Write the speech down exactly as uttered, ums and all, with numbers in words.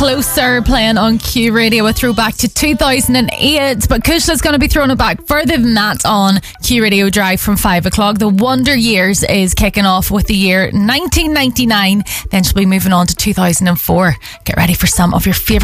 Closer playing on Q Radio, a throwback to two thousand eight. But Kushla's going to be throwing it back further than that on Q Radio Drive from five o'clock. The Wonder Years is kicking off with the year nineteen ninety-nine. Then she'll be moving on to two thousand four. Get ready for some of your favourite